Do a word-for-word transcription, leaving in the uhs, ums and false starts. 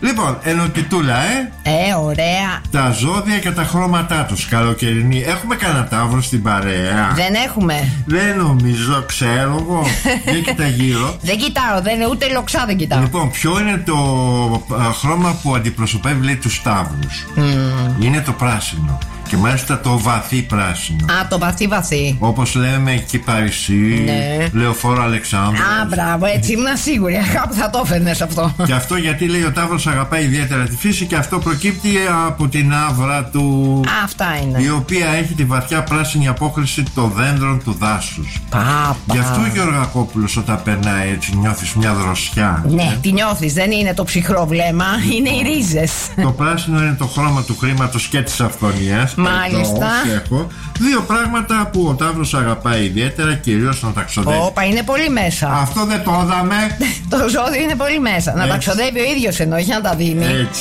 Λοιπόν, ενωτιτούλα, ε. Ε, ωραία. Τα ζώδια και τα χρώματά τους, καλοκαιρινή. Έχουμε κανένα ταύρο στην παρέα? Δεν έχουμε. Δεν νομίζω, ξέρω εγώ. Δεν κοιτά γύρω. Δεν κοιτάω, δεν είναι ούτε λοξά, δεν κοιτάω. Λοιπόν, ποιο είναι το α, χρώμα που αντιπροσωπεύει, λέει, τους ταύρους? Mm. Είναι το πράσινο. Και μάλιστα το βαθύ πράσινο. Α, το βαθύ βαθύ. Όπως λέμε εκεί Παρισί, ναι. Λεωφόρο Αλεξάνδρου. Α, μπράβο, έτσι ήμουν σίγουρη. Κάπου θα το έφερνες αυτό. Και αυτό γιατί, λέει, ο ταύρος αγαπάει ιδιαίτερα τη φύση και αυτό προκύπτει από την άβρα του. Α, αυτά είναι. Η οποία έχει τη βαθιά πράσινη απόχρηση των δέντρων του δάσους. Πα, πα. Γι' αυτό ο Γεωργακόπουλος όταν περνάει έτσι νιώθεις μια δροσιά. Ναι, ε? τη νιώθεις, δεν είναι το ψυχρό βλέμμα, είναι οι ρίζες. Το πράσινο είναι το χρώμα του χρήματος και της αυθονίας. Μάλιστα. Έχω δύο πράγματα που ο ταύρος αγαπάει ιδιαίτερα, κυρίως να τα ξοδεύει. Όπα, είναι πολύ μέσα. Αυτό δεν το είδαμε. Το ζώδιο είναι πολύ μέσα. Να τα ξοδεύει ο ίδιος εννοεί, να τα δίνει. Έτσι.